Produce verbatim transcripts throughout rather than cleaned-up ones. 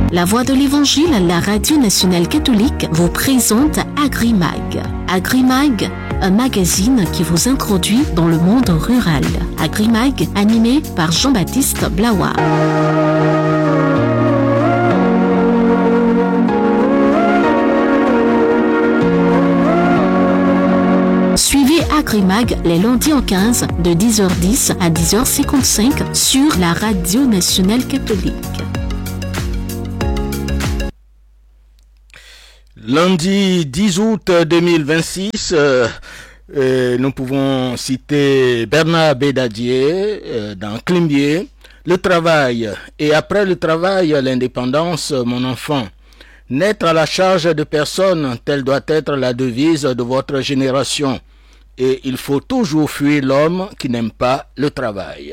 La Voix de l'Évangile, la radio nationale catholique, vous présente Agrimag. Agrimag, un magazine qui vous introduit dans le monde rural. Agrimag, animé par Jean-Baptiste Blawa. Suivez Agrimag les lundis en quinze de dix heures dix à dix heures cinquante-cinq sur la radio nationale catholique. Lundi dix août deux mille vingt-six, euh, euh, nous pouvons citer Bernard Bédadier euh, dans Climbier, le travail et après le travail, l'indépendance, mon enfant. N'être à la charge de personne, telle doit être la devise de votre génération. Et il faut toujours fuir l'homme qui n'aime pas le travail.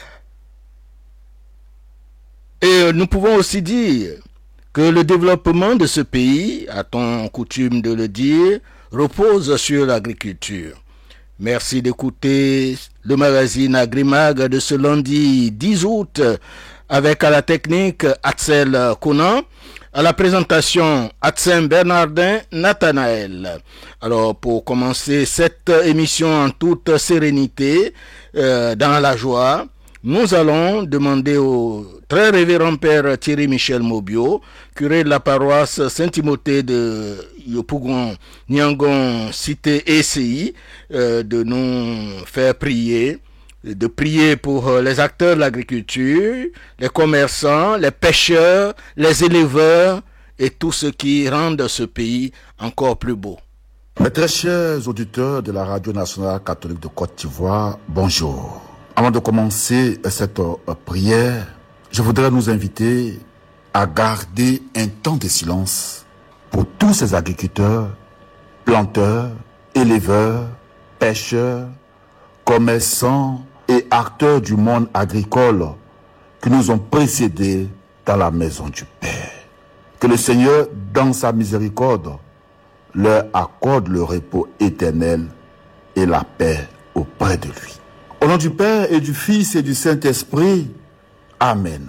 Et nous pouvons aussi dire que le développement de ce pays, a-t-on coutume de le dire, repose sur l'agriculture. Merci d'écouter le magazine Agrimag de ce lundi dix août avec à la technique Axel Conan, à la présentation Atsem Bernardin Nathanaël. Alors pour commencer cette émission en toute sérénité, euh, dans la joie, nous allons demander au très révérend père Thierry Michel Mobio, curé de la paroisse Saint-Timothée de Yopougon, Nyangon, cité E C I, euh, de nous faire prier, de prier pour les acteurs de l'agriculture, les commerçants, les pêcheurs, les éleveurs et tous ceux qui rendent ce pays encore plus beau. Mes très chers auditeurs de la Radio nationale catholique de Côte d'Ivoire, bonjour. Avant de commencer cette prière, je voudrais nous inviter à garder un temps de silence pour tous ces agriculteurs, planteurs, éleveurs, pêcheurs, commerçants et acteurs du monde agricole qui nous ont précédés dans la maison du Père. Que le Seigneur, dans sa miséricorde, leur accorde le repos éternel et la paix auprès de lui. Au nom du Père et du Fils et du Saint-Esprit, Amen.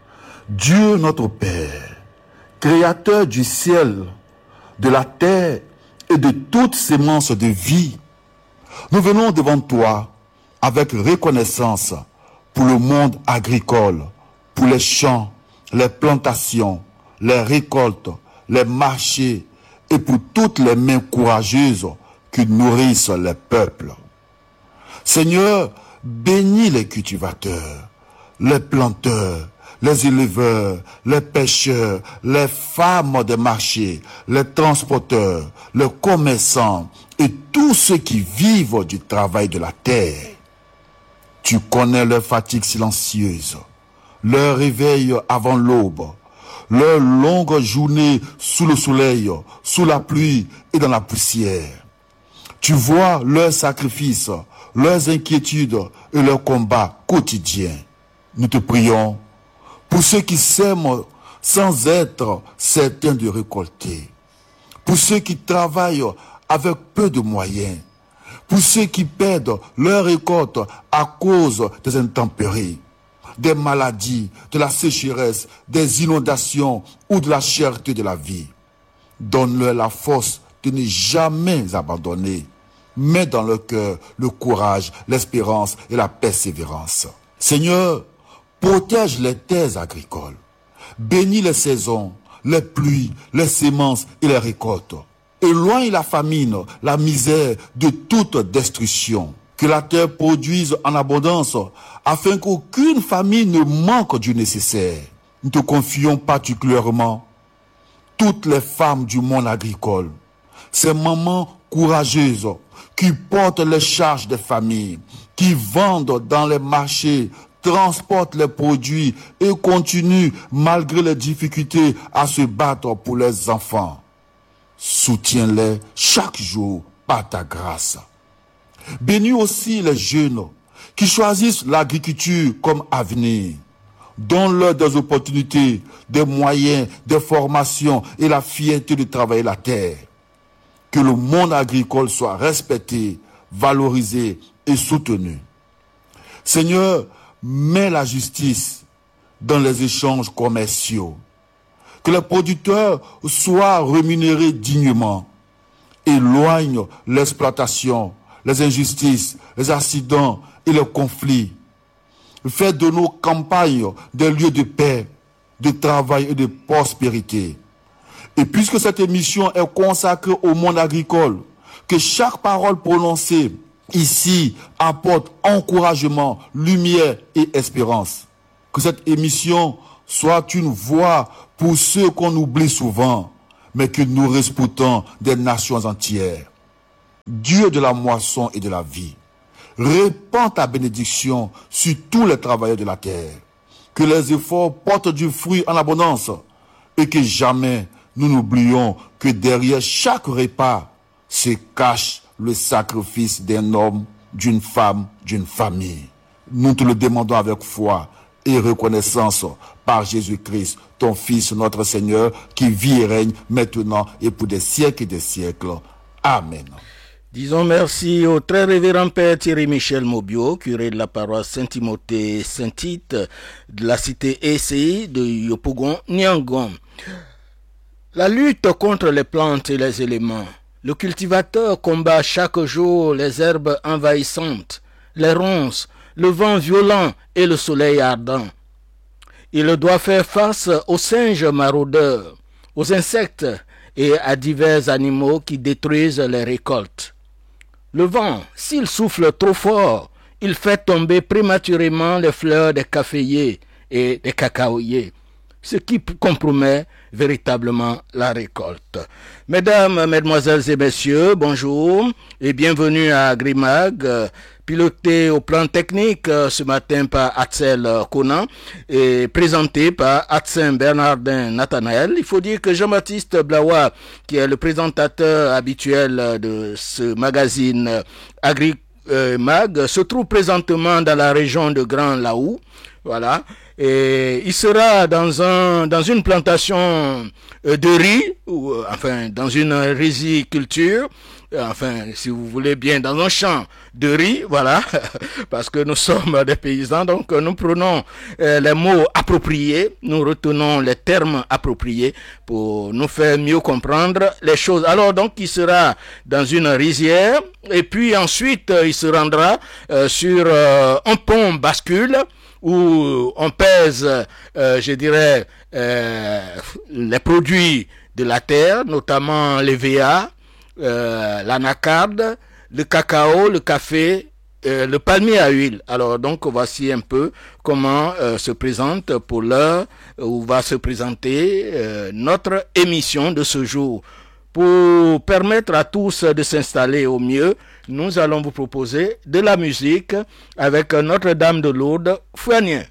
Dieu notre Père, Créateur du ciel, de la terre et de toute sémence de vie, nous venons devant toi avec reconnaissance pour le monde agricole, pour les champs, les plantations, les récoltes, les marchés et pour toutes les mains courageuses qui nourrissent les peuples. Seigneur, bénis les cultivateurs, les planteurs, les éleveurs, les pêcheurs, les femmes de marché, les transporteurs, les commerçants et tous ceux qui vivent du travail de la terre. Tu connais leur fatigue silencieuse, leur réveil avant l'aube, leur longue journée sous le soleil, sous la pluie et dans la poussière. Tu vois leurs sacrifices, leurs inquiétudes et leurs combats quotidiens. Nous te prions pour ceux qui sèment sans être certains de récolter, pour ceux qui travaillent avec peu de moyens, pour ceux qui perdent leur récolte à cause des intempéries, des maladies, de la sécheresse, des inondations ou de la cherté de la vie. Donne-leur la force de ne jamais abandonner. Mets dans leur cœur le courage, l'espérance et la persévérance. Seigneur, protège les terres agricoles. Bénis les saisons, les pluies, les semences et les récoltes. Éloigne la famine, la misère de toute destruction. Que la terre produise en abondance afin qu'aucune famille ne manque du nécessaire. Nous te confions particulièrement toutes les femmes du monde agricole, ces mamans courageuses qui portent les charges des familles, qui vendent dans les marchés, transportent les produits et continuent malgré les difficultés à se battre pour les enfants. Soutiens-les chaque jour par ta grâce. Bénis aussi les jeunes qui choisissent l'agriculture comme avenir. Donne-leur des opportunités, des moyens, des formations et la fierté de travailler la terre. Que le monde agricole soit respecté, valorisé et soutenu. Seigneur, mets la justice dans les échanges commerciaux. Que les producteurs soient rémunérés dignement. Éloigne l'exploitation, les injustices, les accidents et les conflits. Fais de nos campagnes des lieux de paix, de travail et de prospérité. Et puisque cette émission est consacrée au monde agricole, que chaque parole prononcée ici apporte encouragement, lumière et espérance. Que cette émission soit une voix pour ceux qu'on oublie souvent, mais que nous respectons des nations entières. Dieu de la moisson et de la vie, répands ta bénédiction sur tous les travailleurs de la terre. Que les efforts portent du fruit en abondance et que jamais nous n'oublions que derrière chaque repas se cache le sacrifice d'un homme, d'une femme, d'une famille. Nous te le demandons avec foi et reconnaissance par Jésus-Christ, ton Fils, notre Seigneur, qui vit et règne maintenant et pour des siècles et des siècles. Amen. Disons merci au très révérend Père Thierry Michel Mobio, curé de la paroisse Saint-Timothée Saint-Tite de la cité E C I de Yopougon, Niangon. La lutte contre les plantes et les éléments. Le cultivateur combat chaque jour les herbes envahissantes, les ronces, le vent violent et le soleil ardent. Il doit faire face aux singes maraudeurs, aux insectes et à divers animaux qui détruisent les récoltes. Le vent, s'il souffle trop fort, il fait tomber prématurément les fleurs des caféiers et des cacaoyers, ce qui compromet véritablement la récolte. Mesdames, mesdemoiselles et messieurs, bonjour et bienvenue à Agrimag, piloté au plan technique ce matin par Axel Conan et présenté par Atsen Bernardin Nathanaël. Il faut dire que Jean-Baptiste Blawa, qui est le présentateur habituel de ce magazine Agrimag, se trouve présentement dans la région de Grand Laou. Voilà. Et il sera dans un dans une plantation de riz, ou enfin dans une riziculture, enfin si vous voulez bien dans un champ de riz, voilà, parce que nous sommes des paysans, donc nous prenons euh, les mots appropriés, nous retenons les termes appropriés pour nous faire mieux comprendre les choses. Alors donc il sera dans une rizière et puis ensuite il se rendra euh, sur euh, un pont bascule où on pèse, euh, je dirais, euh, les produits de la terre, notamment les V A, euh, l'anacarde, le cacao, le café, euh, le palmier à huile. Alors donc voici un peu comment euh, se présente pour l'heure où va se présenter euh, notre émission de ce jour. Pour permettre à tous de s'installer au mieux, nous allons vous proposer de la musique avec Notre-Dame de Lourdes, Fouanier.